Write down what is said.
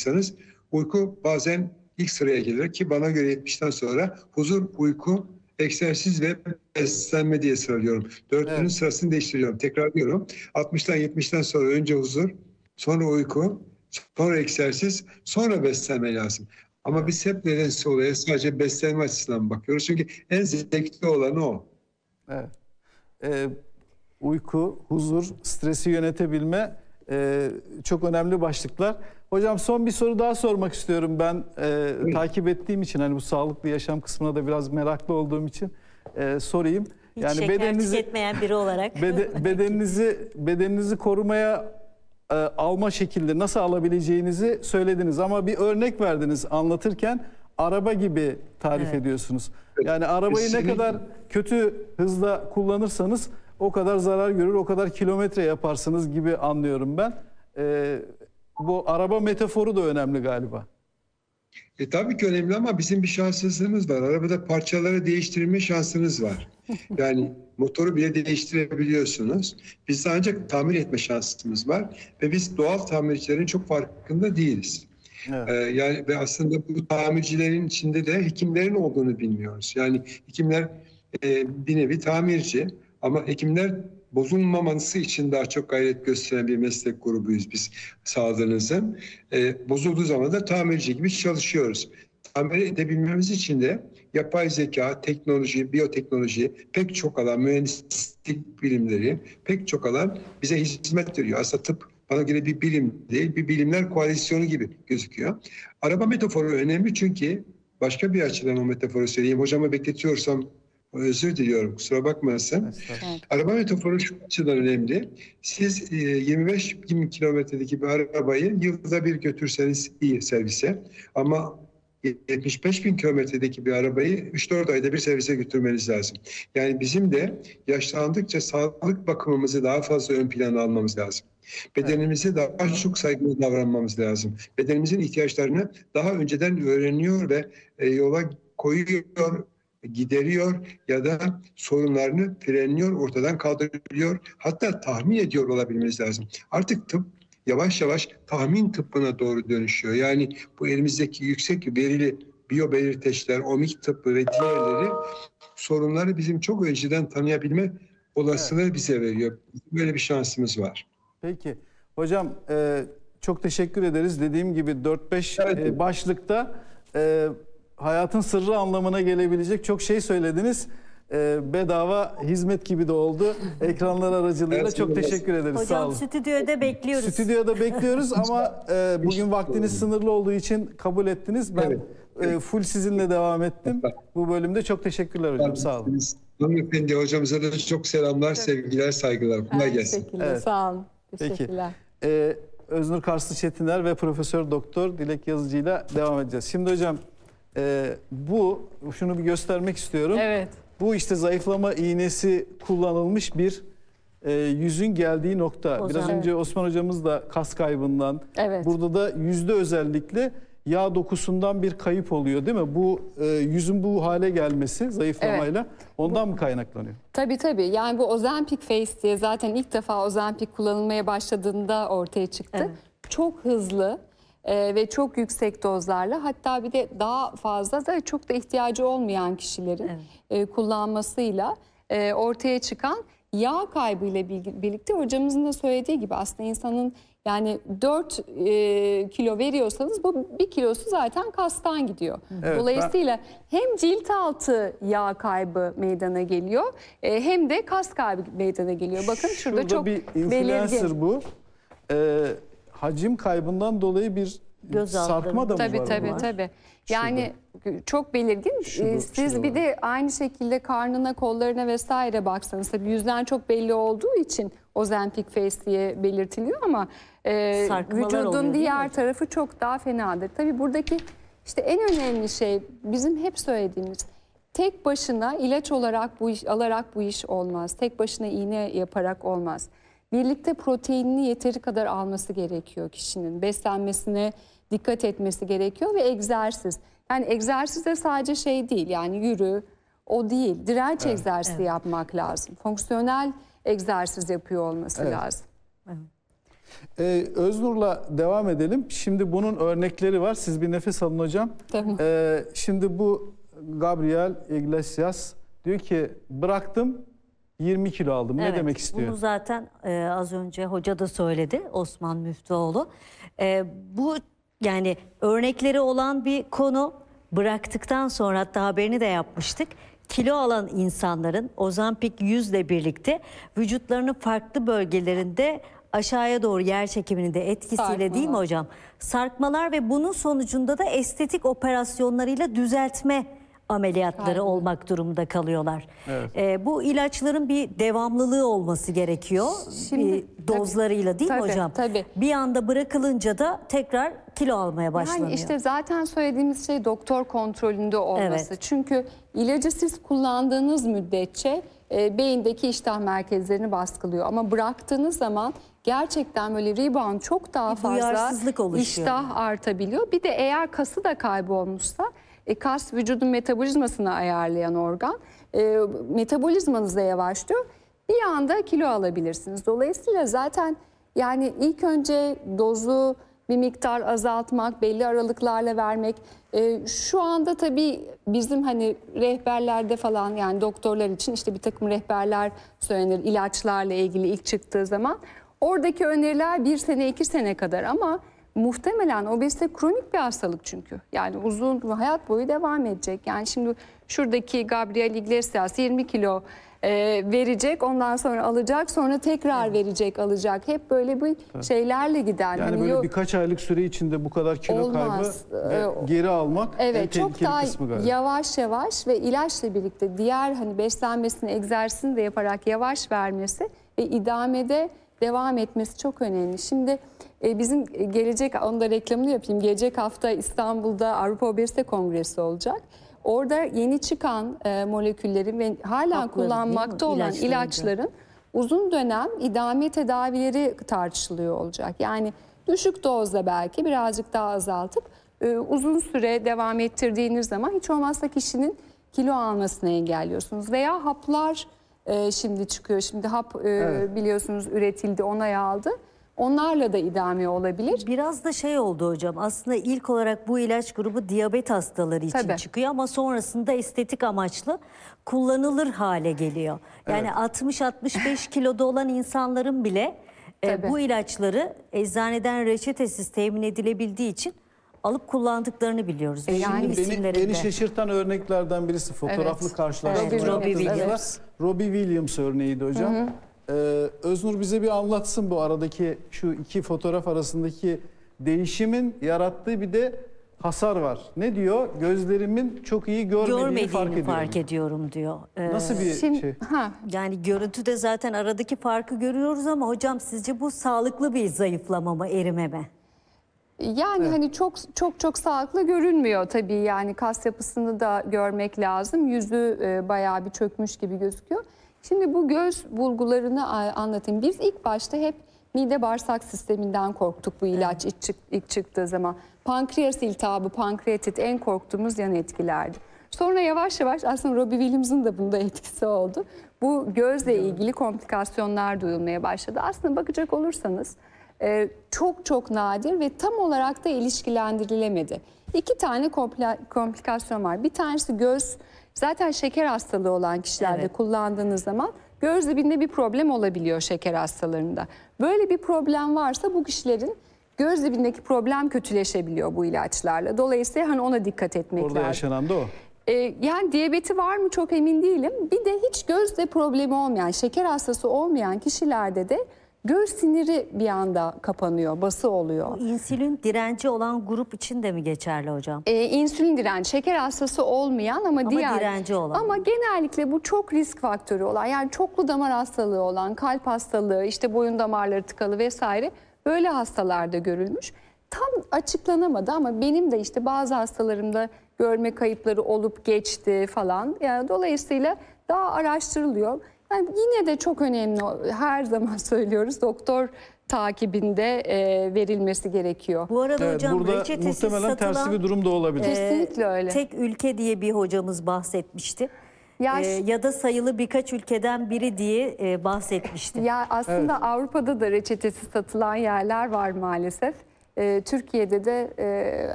alırsanız uyku bazen ilk sıraya gelir ki bana göre 70'ten sonra huzur, uyku, egzersiz ve beslenme diye sıralıyorum. Dördünün sırasını değiştiriyorum. Tekrarlıyorum. 60'tan 70'ten sonra önce huzur, sonra uyku, sonra egzersiz, sonra beslenme lazım. Ama biz hep nedense olaya sadece beslenme açısından bakıyoruz. Çünkü en zevkli olanı o. Evet. Uyku, huzur, stresi yönetebilme çok önemli başlıklar. Hocam son bir soru daha sormak istiyorum. Ben takip ettiğim için hani bu sağlıklı yaşam kısmına da biraz meraklı olduğum için sorayım. Hiç yani şeker tüketmeyen biri olarak. bedeninizi korumaya alma şekilde nasıl alabileceğinizi söylediniz ama bir örnek verdiniz anlatırken, araba gibi tarif ediyorsunuz. Yani arabayı ne kadar kötü hızla kullanırsanız o kadar zarar görür, o kadar kilometre yaparsınız gibi anlıyorum ben. Bu araba metaforu da önemli galiba. Tabii ki önemli ama bizim bir şanssızlığımız var. Arabada parçaları değiştirme şansınız var. Yani motoru bile değiştirebiliyorsunuz. Bizde ancak tamir etme şansımız var. Ve biz doğal tamircilerin çok farkında değiliz. Evet. Yani ve aslında bu tamircilerin içinde de hekimlerin olduğunu bilmiyoruz. Yani hekimler bir nevi tamirci ama hekimler bozulmaması için daha çok gayret gösteren bir meslek grubuyuz biz sağlığınızın. Bozulduğu zaman da tamirci gibi çalışıyoruz. Tamir edebilmemiz için de yapay zeka, teknoloji, biyoteknoloji, pek çok alan, mühendislik bilimleri, pek çok alan bize hizmet veriyor. Aslında tıp bana göre bir bilim değil, bir bilimler koalisyonu gibi gözüküyor. Araba metaforu önemli çünkü başka bir açıdan o metaforu söyleyeyim. Hocama bekletiyorsam özür diliyorum, kusura bakmasın. Evet. Araba metaforu şu açıdan önemli. Siz 25 bin kilometredeki bir arabayı yılda bir götürseniz iyi servise. Ama 75 bin kilometredeki bir arabayı 3-4 ayda bir servise götürmeniz lazım. Yani bizim de yaşlandıkça sağlık bakımımızı daha fazla ön plana almamız lazım. Bedenimize daha çok saygılı davranmamız lazım. Bedenimizin ihtiyaçlarını daha önceden öğreniyor ve yola koyuyor, gideriyor ya da sorunlarını frenliyor, ortadan kaldırıyor. Hatta tahmin ediyor olabilmemiz lazım. Artık tıp yavaş yavaş tahmin tıbbına doğru dönüşüyor. Yani bu elimizdeki yüksek verili biyobelirteçler, omik tıbbı ve diğerleri sorunları bizim çok önceden tanıyabilme olasılığı bize veriyor. Böyle bir şansımız var. Peki. Hocam çok teşekkür ederiz. Dediğim gibi 4-5 başlıkta hayatın sırrı anlamına gelebilecek çok şey söylediniz. Bedava hizmet gibi de oldu. Ekranlar aracılığıyla çok teşekkür ederiz. Hocam, sağ olun. Stüdyoda bekliyoruz. Stüdyoda bekliyoruz ama bugün vaktiniz sınırlı olduğu için kabul ettiniz. Ben full sizinle devam ettim. Bu bölümde çok teşekkürler hocam. Sağ olun. Hanımefendi hocamıza da çok selamlar, sevgiler, saygılar. Kolay gelsin. Teşekkürler. Evet. Sağ olun. Teşekkürler. Peki. Öznur Karslı Çetiner ve Profesör Doktor Dilek Yazıcı ile devam edeceğiz. Şimdi hocam şunu bir göstermek istiyorum. Evet. Bu işte zayıflama iğnesi kullanılmış bir yüzün geldiği nokta. Biraz önce Osman hocamız da kas kaybından. Evet. Burada da yüzde özellikle yağ dokusundan bir kayıp oluyor değil mi? Bu yüzün bu hale gelmesi zayıflamayla ondan mı kaynaklanıyor? Tabii tabii. Yani bu Ozempic Face diye zaten ilk defa Ozempic kullanılmaya başladığında ortaya çıktı. Evet. Çok hızlı ve çok yüksek dozlarla, hatta bir de daha fazla da çok da ihtiyacı olmayan kişilerin kullanmasıyla ortaya çıkan yağ kaybı ile birlikte hocamızın da söylediği gibi aslında insanın yani 4 kilo veriyorsanız bu 1 kilosu zaten kastan gidiyor. Evet, dolayısıyla hem cilt altı yağ kaybı meydana geliyor hem de kas kaybı meydana geliyor. Bakın şurada çok bir influencer bu. Hacim kaybından dolayı bir sarkma da mı var? Tabii. Yani çok belirgin. Siz bir de aynı şekilde karnına, kollarına vesaire baksanız, tabii yüzden çok belli olduğu için Ozempic Face diye belirtiliyor ama vücudun diğer tarafı çok daha fenadır. Tabii buradaki işte en önemli şey bizim hep söylediğimiz, tek başına ilaç olarak alarak bu iş olmaz. Tek başına iğne yaparak olmaz. Birlikte proteinini yeteri kadar alması gerekiyor kişinin. Beslenmesine dikkat etmesi gerekiyor ve egzersiz. Yani egzersiz de sadece şey değil, yani yürü, o değil. Direnç egzersizi yapmak lazım. Fonksiyonel egzersiz yapıyor olması lazım. Öznur'la devam edelim. Şimdi bunun örnekleri var. Siz bir nefes alın hocam. Tamam. Şimdi bu Gabriel Iglesias diyor ki bıraktım 20 kilo aldım. Evet, ne demek istiyor? Bunu zaten az önce hoca da söyledi, Osman Müftüoğlu. Bu yani örnekleri olan bir konu. Bıraktıktan sonra, hatta haberini de yapmıştık. Kilo alan insanların Ozempic 100 ile birlikte vücutlarının farklı bölgelerinde aşağıya doğru yer çekiminin de etkisiyle, Sarkmalar. değil mi hocam? Sarkmalar ve bunun sonucunda da estetik operasyonlarıyla düzeltme ameliyatları Aynen. olmak durumunda kalıyorlar. Evet. Bu ilaçların bir devamlılığı olması gerekiyor. Şimdi, Dozlarıyla, değil mi tabii, hocam? tabii. Bir anda bırakılınca da tekrar kilo almaya başlanıyor. Yani işte zaten söylediğimiz şey doktor kontrolünde olması. Evet. Çünkü ilacı siz kullandığınız müddetçe beyindeki iştah merkezlerini baskılıyor. Ama bıraktığınız zaman gerçekten böyle rebound çok daha Bir fazla duyarsızlık oluşuyor. iştah artabiliyor. Bir de eğer kası da kaybolmuşsa kas vücudun metabolizmasını ayarlayan organ. Metabolizmanız da yavaşlıyor. Bir anda kilo alabilirsiniz. Dolayısıyla zaten yani ilk önce dozu bir miktar azaltmak, belli aralıklarla vermek. Şu anda tabii bizim hani rehberlerde falan, yani doktorlar için işte bir takım rehberler söylenir ilaçlarla ilgili ilk çıktığı zaman. Oradaki öneriler 1 sene 2 sene kadar, ama muhtemelen obezite kronik bir hastalık çünkü. Yani uzun hayat boyu devam edecek. Yani şimdi şuradaki Gabriel Iglesias 20 kilo verecek, ondan sonra alacak, sonra tekrar verecek, alacak. Hep böyle bir şeylerle giden. Yani hani böyle birkaç aylık süre içinde bu kadar kilo Olmaz. kaybı ve geri almak en Evet, çok tehlikeli daha kısmı galiba. yavaş yavaş ve ilaçla birlikte diğer hani beslenmesini, egzersizini de yaparak yavaş vermesi ve idamede devam etmesi çok önemli. Şimdi bizim gelecek, onu da reklamını yapayım. Gelecek hafta İstanbul'da Avrupa Obezite Kongresi olacak. Orada yeni çıkan moleküllerin ve hala Hapların, kullanmakta değil mi? olan ilaçların uzun dönem idame tedavileri tartışılıyor olacak. Yani düşük dozda belki birazcık daha azaltıp uzun süre devam ettirdiğiniz zaman hiç olmazsa kişinin kilo almasını engelliyorsunuz. Veya haplar şimdi çıkıyor. Şimdi hap biliyorsunuz üretildi, onay aldı. Onlarla da idame olabilir. Biraz da şey oldu hocam, aslında ilk olarak bu ilaç grubu diyabet hastaları için Tabii. çıkıyor ama sonrasında estetik amaçlı kullanılır hale geliyor. Yani 60-65 kiloda olan insanların bile Tabii. bu ilaçları eczaneden reçetesiz temin edilebildiği için alıp kullandıklarını biliyoruz. Yani Bilim Beni isimlerinde. şaşırtan örneklerden birisi fotoğraflı Evet. karşılaştırma. Robbie Williams. Evet. Robbie Williams örneğiydi hocam. Öznur bize bir anlatsın bu aradaki, şu iki fotoğraf arasındaki değişimin yarattığı bir de hasar var. Ne diyor? Gözlerimin çok iyi görmediğini fark ediyorum. ediyorum diyor. Nasıl bir Şimdi, şey? Yani görüntüde zaten aradaki farkı görüyoruz ama hocam sizce bu sağlıklı bir zayıflama mı, erime mi? Yani hani çok sağlıklı görünmüyor tabii, yani kas yapısını da görmek lazım. Yüzü bayağı bir çökmüş gibi gözüküyor. Şimdi bu göz bulgularını anlatayım. Biz ilk başta hep mide bağırsak sisteminden korktuk bu ilaç ilk çıktığı zaman. Pankreas iltihabı, pankreatit en korktuğumuz yan etkilerdi. Sonra yavaş yavaş aslında Robbie Williams'ın da bunda etkisi oldu. Bu gözle ilgili komplikasyonlar duyulmaya başladı. Aslında bakacak olursanız çok nadir ve tam olarak da ilişkilendirilemedi. 2 tane komplikasyon var. Bir tanesi göz, zaten şeker hastalığı olan kişilerde Evet. kullandığınız zaman göz dibinde bir problem olabiliyor şeker hastalarında. Böyle bir problem varsa bu kişilerin göz dibindeki problem kötüleşebiliyor bu ilaçlarla. Dolayısıyla hani ona dikkat etmek Orada lazım. yaşanan da o. Yani diyabeti var mı çok emin değilim. Bir de hiç gözde problemi olmayan, şeker hastası olmayan kişilerde de göz siniri bir anda kapanıyor, bası oluyor. İnsülin direnci olan grup için de mi geçerli hocam? İnsülin direnci, şeker hastası olmayan ama diğer direnci olan. ama genellikle bu çok risk faktörü olan, yani çoklu damar hastalığı olan, kalp hastalığı, işte boyun damarları tıkalı vesaire, böyle hastalarda görülmüş. Tam açıklanamadı ama benim de işte bazı hastalarımda görme kayıpları olup geçti falan. Yani dolayısıyla daha araştırılıyor. Yani yine de çok önemli, her zaman söylüyoruz, doktor takibinde verilmesi gerekiyor. Bu arada Evet, hocam burada reçetesiz muhtemelen tersi satılan bir durum da olabilir. Kesinlikle öyle. tek ülke diye bir hocamız bahsetmişti. ya da sayılı birkaç ülkeden biri diye bahsetmişti. Ya aslında Avrupa'da da reçetesi satılan yerler var maalesef. Türkiye'de de